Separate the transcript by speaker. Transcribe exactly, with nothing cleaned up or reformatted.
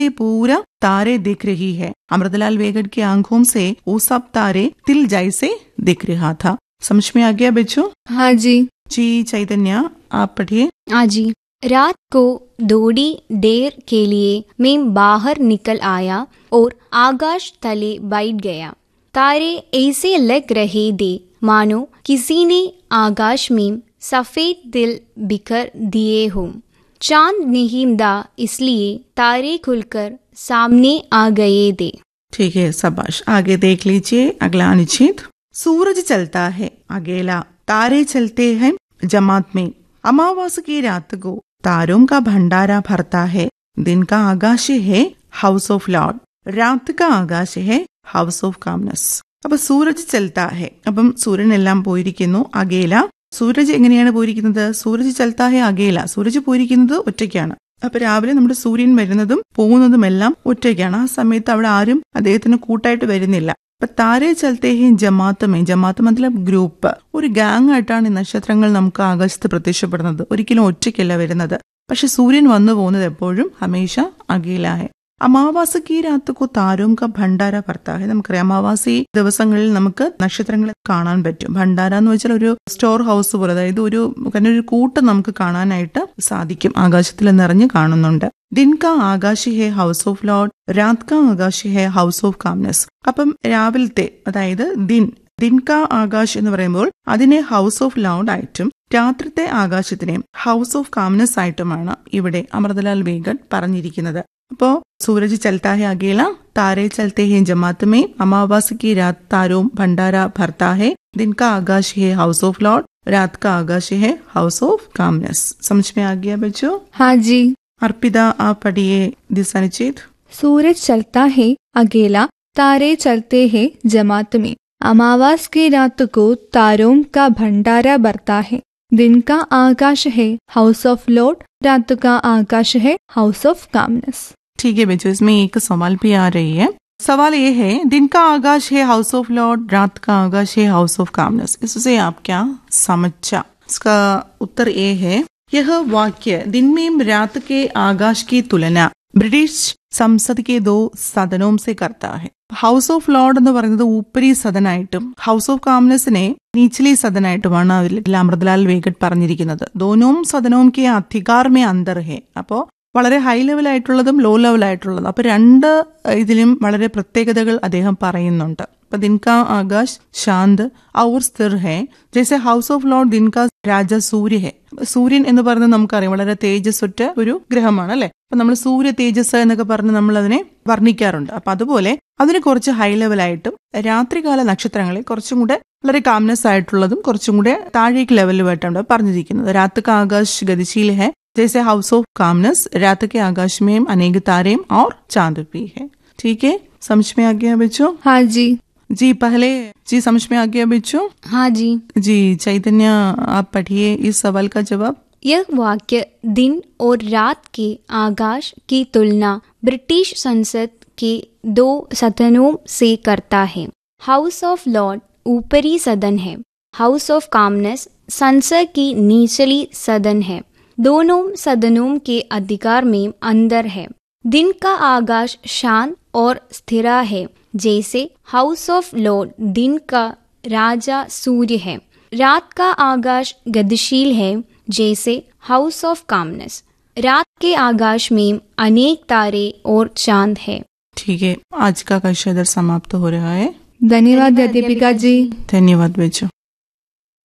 Speaker 1: ये पूरा तारे दिख रही है। अमृतलाल वेगड़ की आंखों से वो सब तारे तिल जैसे दिख रहा था। समझ में आ गया बच्चों?
Speaker 2: हाँ जी।
Speaker 1: जी चैतन्य आप पढ़िए।
Speaker 3: हाँ जी। रात को थोड़ी देर के लिए मैं बाहर निकल आया और आकाश तले बैठ गया। तारे ऐसे लग रहे थे मानो किसी ने आकाश में सफेद तिल बिखर दिए हों। चांद नहीं था, इसलिए तारे खुलकर सामने आ गए थे।
Speaker 1: ठीक है, शाबाश। आगे देख लीजिए अगला अनुच्छेद। सूरज चलता है अकेला, तारे चलते हैं जमात में। अमावस्या की रात को तारों का भंडारा भरता है। दिन का आकाश है हाउस ऑफ लॉर्ड, रात का ആകാശ് है ഹൗസ് ഓഫ് കാംനസ്. അപ്പൊ സൂരജ് ചൽത്താ ഹെ, അപ്പം സൂര്യൻ എല്ലാം പോയിരിക്കുന്നു. അകേല സൂരജ് എങ്ങനെയാണ് പോയിരിക്കുന്നത്? സൂരജ് ചൽത്താ ഹെ അകേല, സൂരജ് പോയിരിക്കുന്നത് ഒറ്റയ്ക്കാണ്. അപ്പൊ രാവിലെ നമ്മുടെ സൂര്യൻ വരുന്നതും പോകുന്നതും എല്ലാം ഒറ്റയ്ക്കാണ്. ആ സമയത്ത് അവിടെ ആരും അദ്ദേഹത്തിന് കൂട്ടായിട്ട് വരുന്നില്ല. അപ്പൊ താരെ ചൽത്തേ ഹെ ജമാത്ത് മേ, ജമാത്ത് മതലബ് ഗ്രൂപ്പ്, ഒരു ഗാങ് ആയിട്ടാണ് ഈ നക്ഷത്രങ്ങൾ നമുക്ക് ആകാശത്ത് പ്രത്യക്ഷപ്പെടുന്നത്. ഒരിക്കലും ഒറ്റയ്ക്കല്ല വരുന്നത്. പക്ഷെ സൂര്യൻ വന്നു പോകുന്നത് എപ്പോഴും ഹമേഷ അകേല ഹെ. അമാവാസ കി രാത്ത് കോ താരോം കാ ഭണ്ഡാര ഭർത്താ ഹെ. നമുക്കറിയാം അമാവാസി ദിവസങ്ങളിൽ നമുക്ക് നക്ഷത്രങ്ങളെ കാണാൻ പറ്റും. ഭണ്ഡാര എന്ന് വെച്ചാൽ ഒരു സ്റ്റോർ ഹൗസ് പോലെ, അതായത് ഒരു ഒരു കൂട്ടം നമുക്ക് കാണാനായിട്ട് സാധിക്കും. ആകാശത്തിൽ നിറഞ്ഞ് കാണുന്നുണ്ട്. ദിൻ കാ ആകാശ് ഹെ ഹൗസ് ഓഫ് ലോർഡ്, രാത് കാ ആകാശ് ഹെ ഹൗസ് ഓഫ് കാംനസ്. അപ്പം രാവിലത്തെ, അതായത് ദിൻ ദിൻ കാ ആകാശ് എന്ന് പറയുമ്പോൾ അതിനെ ഹൗസ് ഓഫ് ലോർഡ് ആയിട്ടും രാത്രിത്തെ ആകാശത്തിനെ ഹൗസ് ഓഫ് കാംനസ് ആയിട്ടുമാണ് ഇവിടെ അമൃതലാൽ വേഗഡ് പറഞ്ഞിരിക്കുന്നത്. അപ്പോ सूरज चलता है अकेला, तारे चलते हैं जमात में, अमावस्या की रात तारों भंडारा भरता है, दिन का आकाश है हाउस ऑफ लॉर्ड, रात का आकाश है हाउस ऑफ कामनेस. समझ में आ गया बच्चों?
Speaker 2: हाँ जी।
Speaker 1: अर्पिता आप पढ़िए दिस अनुच्छेद।
Speaker 2: सूरज चलता है अकेला, तारे चलते हैं जमात में, अमावस्या की रात को तारों का भंडारा भरता है, दिन का आकाश है हाउस ऑफ लॉर्ड, रात का आकाश है हाउस ऑफ कामनेस.
Speaker 1: ठीक है बच्चों, इसमें एक सवाल भी आ रही है. सवाल ये है, दिन का आकाश है हाउस ऑफ लॉर्ड, रात का आकाश है हाउस ऑफ कामनेस. इससे आप क्या समझा? इसका उत्तर ये है, यह वाक्य दिन में रात के आकाश की तुलना ब्रिटिश संसद के दो सदनों से करता है. ഹൗസ് ഓഫ് ലോർഡ് എന്ന് പറയുന്നത് ഊപ്പരി സദനായിട്ടും ഹൗസ് ഓഫ് കാംനസിനെ നീച്ചലി സദനായിട്ടുമാണ് അതിൽ അമൃതലാൽ വേഗഡ് പറഞ്ഞിരിക്കുന്നത്. ദോനോം സദനോം കെ അധികാർ മേ അന്തർ ഹെ. അപ്പോ വളരെ ഹൈ ലെവൽ ആയിട്ടുള്ളതും ലോ ലെവൽ ആയിട്ടുള്ളതും, അപ്പൊ രണ്ട് ഇതിലും വളരെ പ്രത്യേകതകൾ അദ്ദേഹം പറയുന്നുണ്ട്. അപ്പൊ ദിൻകാ Akash Shanth our സ്ഥിർ he, ജैसे house of Lord ദിൻകാ രാജ സൂര്യ ഹെ. സൂര്യൻ എന്ന് പറയുന്നത് നമുക്കറിയാം വളരെ തേജസ്സുറ്റ ഒരു ഗ്രഹമാണ് അല്ലെ. അപ്പൊ നമ്മൾ സൂര്യ തേജസ് എന്നൊക്കെ പറഞ്ഞ് നമ്മൾ അതിനെ വർണ്ണിക്കാറുണ്ട്. അപ്പൊ അതുപോലെ അതിന് കുറച്ച് ഹൈ ലെവലായിട്ടും രാത്രികാല നക്ഷത്രങ്ങളെ കുറച്ചും കൂടെ വളരെ കാംനെസ് ആയിട്ടുള്ളതും കുറച്ചും കൂടെ താഴേക്ക് ലെവലുമായിട്ടാണ് പറഞ്ഞിരിക്കുന്നത്. രാത് കാ ആകാശ് ഗതിശീൽ ഹെ, जैसे हाउस ऑफ कामनेस, रात के आकाश में अनेक तारे और चांद भी है. ठीक है, समझ में आ गया बच्चों?
Speaker 2: हाँ जी।
Speaker 1: जी पहले जी समझ में आ गया बच्चों?
Speaker 3: हाँ जी।
Speaker 1: जी चैतन्य आप पढ़िए इस सवाल का जवाब.
Speaker 3: यह वाक्य दिन और रात के आकाश की तुलना ब्रिटिश संसद के दो सदनों से करता है. हाउस ऑफ लॉर्ड ऊपरी सदन है, हाउस ऑफ कामनेस संसद की निचली सदन है. दोनों सदनों के अधिकार में अंदर है. दिन का आकाश शांत और स्थिर है, जैसे हाउस ऑफ लॉर्ड दिन का राजा सूर्य है. रात का आकाश गतिशील है, जैसे हाउस ऑफ कामनेस. रात के आकाश में अनेक तारे और चांद है.
Speaker 1: ठीक है, आज का कक्षा इधर समाप्त हो रहा है.
Speaker 2: धन्यवाद अध्यापिका जी.
Speaker 1: धन्यवाद बच्चों.